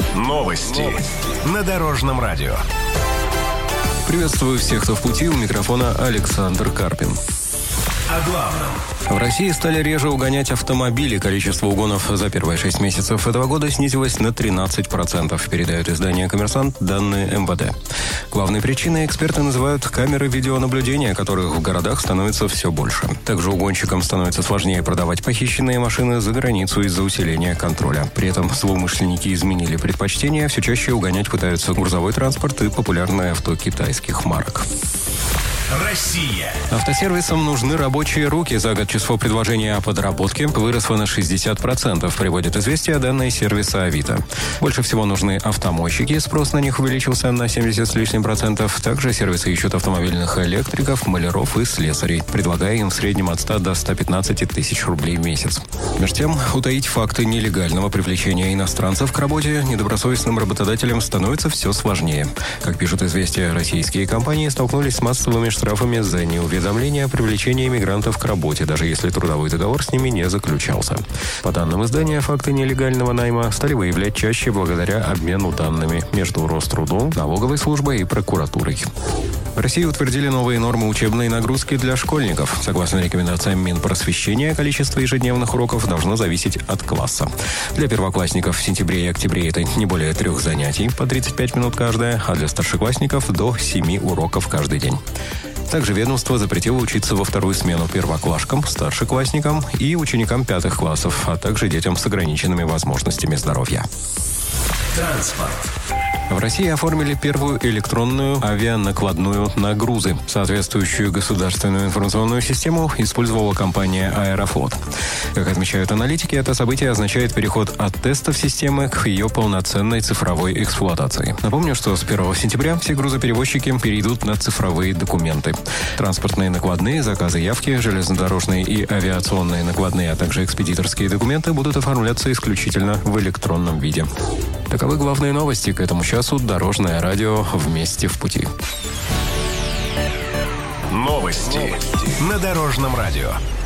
Новости на Дорожном радио. Приветствую всех, кто в пути. У микрофона Александр Карпин. О главном. В России стали реже угонять автомобили. Количество угонов за первые 6 месяцев этого года снизилось на 13%, передает издание «Коммерсант» данные МВД. Главной причиной эксперты называют камеры видеонаблюдения, которых в городах становится все больше. Также угонщикам становится сложнее продавать похищенные машины за границу из-за усиления контроля. При этом злоумышленники изменили предпочтения, все чаще угонять пытаются грузовой транспорт и популярное авто китайских марок. Россия. Автосервисам нужны рабочие руки. За год число предложений о подработке выросло на 60%, приводит известие данные сервиса Авито. Больше всего нужны автомойщики, спрос на них увеличился на 70 с лишним процентов. Также сервисы ищут автомобильных электриков, маляров и слесарей, предлагая им в среднем от 100 до 115 тысяч рублей в месяц. Между тем, утаить факты нелегального привлечения иностранцев к работе недобросовестным работодателям становится все сложнее. Как пишут известия, российские компании столкнулись с массовыми штрафами за неуведомление о привлечении мигрантов к работе, даже если трудовой договор с ними не заключался. По данным издания, факты нелегального найма стали выявлять чаще благодаря обмену данными между Рострудом, налоговой службой и прокуратурой. В России утвердили новые нормы учебной нагрузки для школьников. Согласно рекомендациям Минпросвещения, количество ежедневных уроков должно зависеть от класса. Для первоклассников в сентябре и октябре это не более 3 занятий, по 35 минут каждое, а для старшеклассников до 7 уроков каждый день. Также ведомство запретило учиться во вторую смену первоклашкам, старшеклассникам и ученикам 5 классов, а также детям с ограниченными возможностями здоровья. Транспорт. В России оформили первую электронную авианакладную на грузы. Соответствующую государственную информационную систему использовала компания «Аэрофлот». Как отмечают аналитики, это событие означает переход от тестов системы к ее полноценной цифровой эксплуатации. Напомню, что с 1 сентября все грузоперевозчики перейдут на цифровые документы. Транспортные накладные, заказы явки, железнодорожные и авиационные накладные, а также экспедиторские документы будут оформляться исключительно в электронном виде. Таковы главные новости к этому часу. Дорожное радио «Вместе в пути». Новости на Дорожном радио.